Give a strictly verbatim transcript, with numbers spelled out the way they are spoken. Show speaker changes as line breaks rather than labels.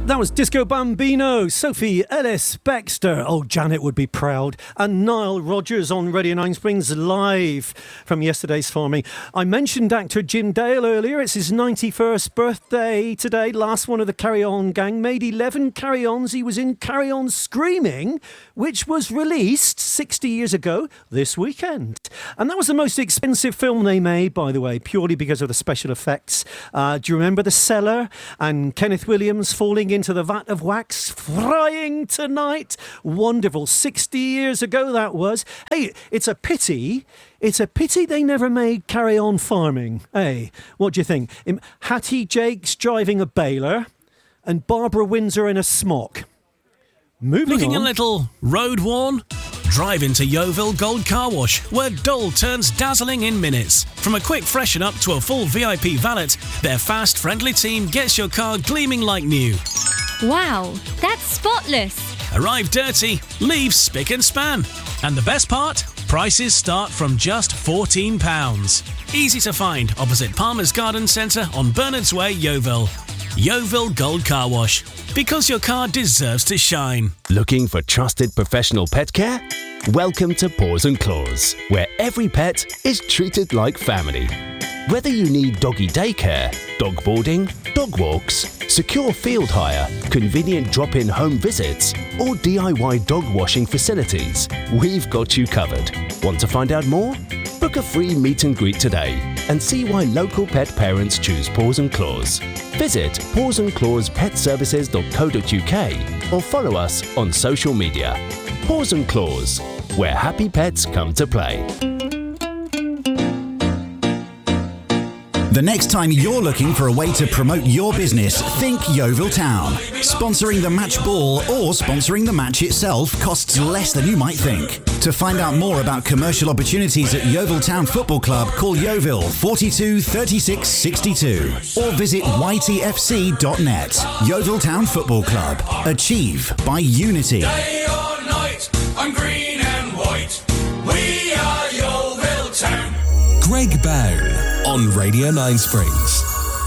That was Disco Bambino, Sophie Ellis-Bextor. Oh, Janet would be proud. And Nile Rodgers on Radio nine Springs live from yesterday's farming. I mentioned actor Jim Dale earlier. It's his ninety-first birthday today. Last one of the Carry On gang. Made eleven carry-ons. He was in Carry On Screaming, which was released sixty years ago this weekend. And that was the most expensive film they made, by the way, purely because of the special effects. Uh, do you remember The Cellar and Kenneth Williams falling into the vat of wax, frying tonight? Wonderful. sixty years ago that was. Hey, it's a pity. It's a pity they never made Carry On Farming. Hey, what do you think? Hattie Jakes driving a baler and Barbara Windsor in a smock. Moving
Looking
on.
a little road worn? Drive into Yeovil Gold Car Wash, where dull turns dazzling in minutes. From a quick freshen up to a full V I P valet, their fast, friendly team gets your car gleaming like new.
Wow, that's spotless.
Arrive dirty, leave spick and span. And the best part? Prices start from just fourteen pounds. Easy to find opposite Palmer's Garden Centre on Bernards Way, Yeovil. Yeovil Gold Car Wash, because your car deserves to shine.
Looking for trusted professional pet care? Welcome to Paws and Claws, where every pet is treated like family. Whether you need doggy daycare, dog boarding, dog walks, secure field hire, convenient drop-in home visits, or D I Y dog washing facilities, we've got you covered. Want to find out more? Book a free meet and greet today and see why local pet parents choose Paws and Claws. Visit paws and claws pet services dot co dot uk or follow us on social media. Paws and Claws, where happy pets come to play.
The next time you're looking for a way to promote your business, think Yeovil Town. Sponsoring the match ball or sponsoring the match itself costs less than you might think. To find out more about commercial opportunities at Yeovil Town Football Club, call Yeovil forty-two thirty-six sixty-two or visit y t f c dot net. Yeovil Town Football Club. Achieve by unity.
Day or night, I'm green and white. We are Yeovil Town.
Greg Bown on Radio nine Springs.